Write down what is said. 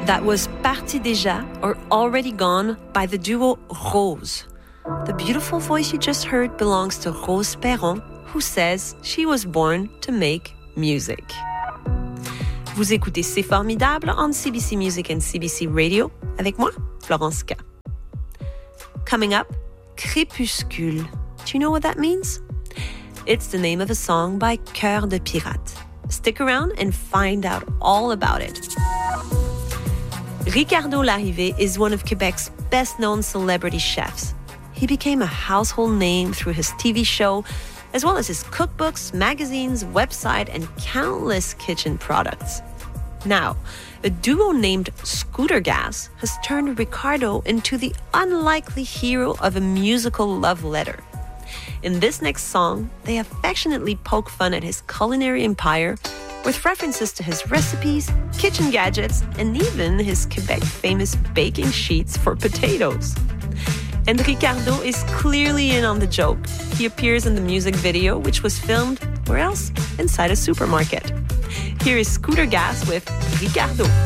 That was Parti déjà or Already Gone by the duo Rose. The beautiful voice you just heard belongs to Rose Perron, who says she was born to make music. Vous écoutez C'est Formidable on CBC Music and CBC Radio avec moi, Florence K. Coming up, Crépuscule. Do you know what that means? It's the name of a song by Cœur de Pirate. Stick around and find out all about it. Ricardo Larrivée is one of Quebec's best-known celebrity chefs. He became a household name through his TV show, as well as his cookbooks, magazines, website, and countless kitchen products. Now, a duo named Scooter Gas has turned Ricardo into the unlikely hero of a musical love letter. In this next song, they affectionately poke fun at his culinary empire with references to his recipes, kitchen gadgets, and even his Quebec-famous baking sheets for potatoes. And Ricardo is clearly in on the joke. He appears in the music video, which was filmed, where else? Inside a supermarket. Here is Scooter Gas with Ricardo.